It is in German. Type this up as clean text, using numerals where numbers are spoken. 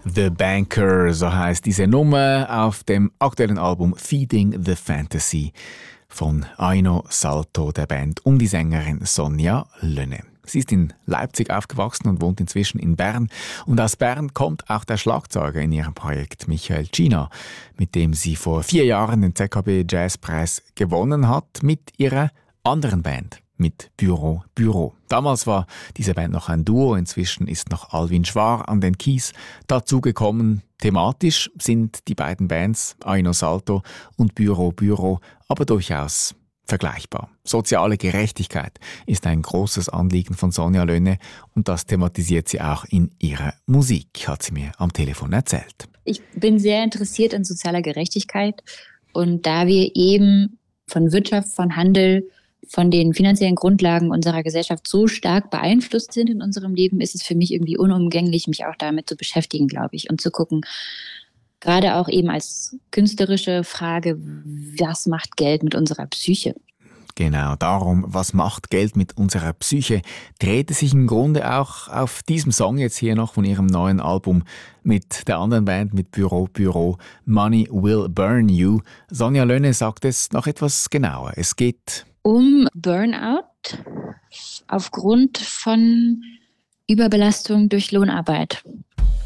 The Banker, so heisst diese Nummer auf dem aktuellen Album Feeding the Fantasy von Aino Salto, der Band um die Sängerin Sonja Lönne. Sie ist in Leipzig aufgewachsen und wohnt inzwischen in Bern. Und aus Bern kommt auch der Schlagzeuger in ihrem Projekt, Michael Cina, mit dem sie vor 4 Jahren den ZKB Jazzpreis gewonnen hat, mit ihrer anderen Band, mit Büro Büro. Damals war diese Band noch ein Duo, inzwischen ist noch Alwin Schwar an den Keys dazugekommen. Thematisch sind die beiden Bands, Aino Salto und Büro Büro, aber durchaus vergleichbar. Soziale Gerechtigkeit ist ein großes Anliegen von Sonja Lönne und das thematisiert sie auch in ihrer Musik, hat sie mir am Telefon erzählt. Ich bin sehr interessiert an sozialer Gerechtigkeit und da wir eben von Wirtschaft, von Handel, von den finanziellen Grundlagen unserer Gesellschaft so stark beeinflusst sind in unserem Leben, ist es für mich irgendwie unumgänglich, mich auch damit zu beschäftigen, glaube ich, und zu gucken, gerade auch eben als künstlerische Frage, was macht Geld mit unserer Psyche? Genau, darum, was macht Geld mit unserer Psyche, dreht es sich im Grunde auch auf diesem Song jetzt hier noch von ihrem neuen Album mit der anderen Band, mit Büro Büro, Money Will Burn You. Sonja Lönne sagt es noch etwas genauer. Es geht um Burnout aufgrund von Überbelastung durch Lohnarbeit.